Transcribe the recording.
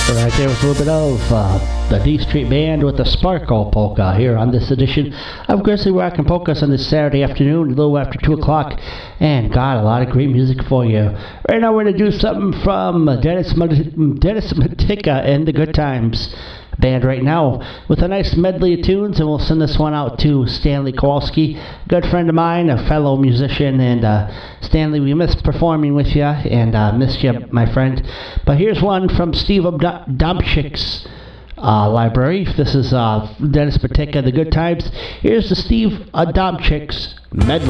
Right there was a little bit of the D Street Band with the Sparkle Polka here on this edition of Grizzly Rock and Polkas on this Saturday afternoon, a little after 2 o'clock, and got a lot of great music for you. Right now we're going to do something from Dennis Matika and the Good Times Band right now with a nice medley of tunes, and we'll send this one out to Stanley Kowalski, good friend of mine, a fellow musician, and Stanley, we missed performing with you and missed you, my friend. But here's one from Steve Adamczyk's library. This is Dennis Matika, the Good Times. Here's the Steve Adamczyk's medley.